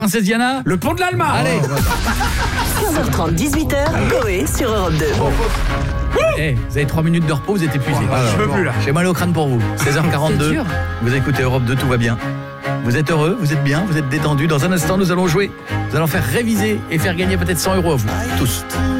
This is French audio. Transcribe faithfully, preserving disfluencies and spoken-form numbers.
Princesse Diana. Le pont de l'Alma. Allez. quinze heures trente, dix-huit heures, Coé sur Europe deux. Eh, vous avez trois minutes de repos, vous êtes épuisés. Je peux plus là. J'ai mal au crâne pour vous. seize heures quarante-deux. C'est dur. Vous écoutez Europe deux, tout va bien. Vous êtes heureux, vous êtes bien, vous êtes détendu. Dans un instant, nous allons jouer. Nous allons faire réviser et faire gagner peut-être cent euros à vous tous.